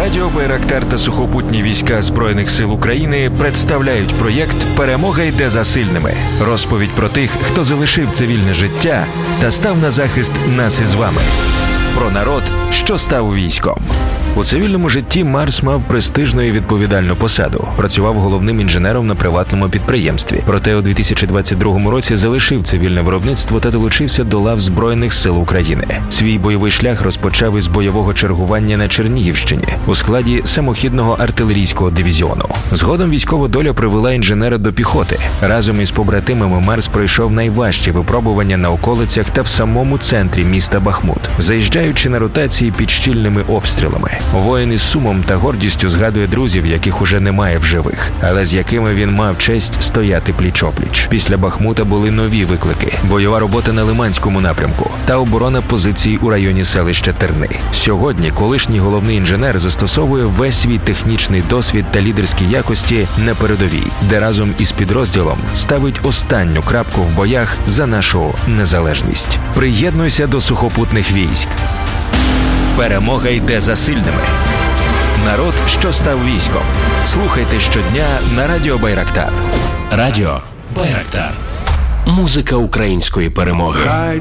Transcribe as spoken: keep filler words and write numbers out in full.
Радіо Байрактар та сухопутні війська Збройних сил України представляють проєкт «Перемога йде за сильними». Розповідь про тих, хто залишив цивільне життя та став на захист нас із вами. Про народ, що став військом. У цивільному житті Марс мав престижну і відповідальну посаду. Працював головним інженером на приватному підприємстві. Проте у дві тисячі двадцять другому році залишив цивільне виробництво та долучився до лав Збройних сил України. Свій бойовий шлях розпочав із бойового чергування на Чернігівщині у складі самохідного артилерійського дивізіону. Згодом військова доля привела інженера до піхоти. Разом із побратимами Марс пройшов найважчі випробування на околицях та в самому центрі міста Бахмут, заїжджаючи на ротації під щільними обстрілами. Воїн із сумом та гордістю згадує друзів, яких уже немає в живих, але з якими він мав честь стояти пліч-опліч. Після Бахмута були нові виклики: бойова робота на Лиманському напрямку та оборона позицій у районі селища Терни. Сьогодні колишній головний інженер застосовує весь свій технічний досвід та лідерські якості на передовій, де разом із підрозділом ставить останню крапку в боях за нашу незалежність. Приєднуйся до сухопутних військ. Перемога йде за сильними. Народ, що став військом. Слухайте щодня на Радіо Байрактар. Радіо Байрактар. Музика української перемоги.